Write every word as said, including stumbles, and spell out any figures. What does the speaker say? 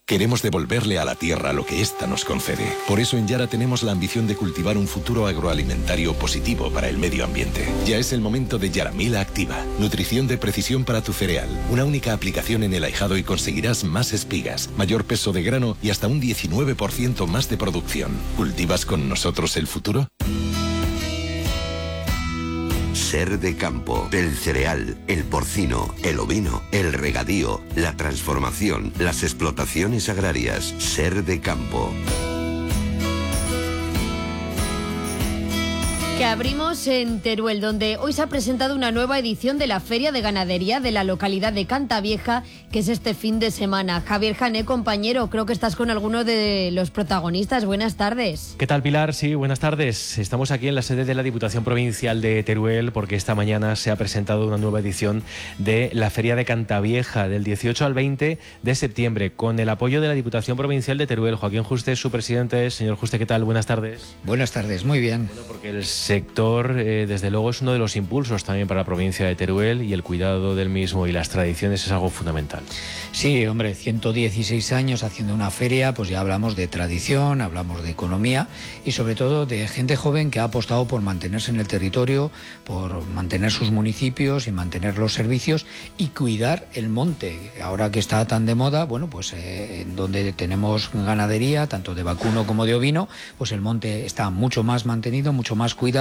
Queremos devolverle a la tierra lo que ésta nos concede. Por eso en Yara tenemos la ambición de cultivar un futuro agroalimentario positivo para el medio ambiente. Ya es el momento de Yaramila Activa. Nutrición de precisión para tu cereal. Una única aplicación en el ahijado y conseguirás más espigas, mayor peso de grano y hasta un diecinueve por ciento más de producción. ¿Cultivas con nosotros el futuro? Ser de campo, el cereal, el porcino, el ovino, el regadío, la transformación, las explotaciones agrarias. Ser de campo. Que abrimos en Teruel, donde hoy se ha presentado una nueva edición de la Feria de Ganadería de la localidad de Cantavieja, que es este fin de semana. Javier Jané, compañero, creo que estás con alguno de los protagonistas. Buenas tardes. ¿Qué tal, Pilar? Sí, buenas tardes. Estamos aquí en la sede de la Diputación Provincial de Teruel porque esta mañana se ha presentado una nueva edición de la Feria de Cantavieja del dieciocho al veinte de septiembre, con el apoyo de la Diputación Provincial de Teruel. Joaquín Juste, su presidente. Señor Juste, ¿qué tal? Buenas tardes. Buenas tardes, muy bien. Bueno, porque el sector, eh, desde luego, es uno de los impulsos también para la provincia de Teruel y el cuidado del mismo y las tradiciones es algo fundamental. Sí, hombre, ciento dieciséis años haciendo una feria, pues ya hablamos de tradición, hablamos de economía y sobre todo de gente joven que ha apostado por mantenerse en el territorio, por mantener sus municipios y mantener los servicios y cuidar el monte. Ahora que está tan de moda, bueno, pues eh, en donde tenemos ganadería, tanto de vacuno como de ovino, pues el monte está mucho más mantenido, mucho más cuidado.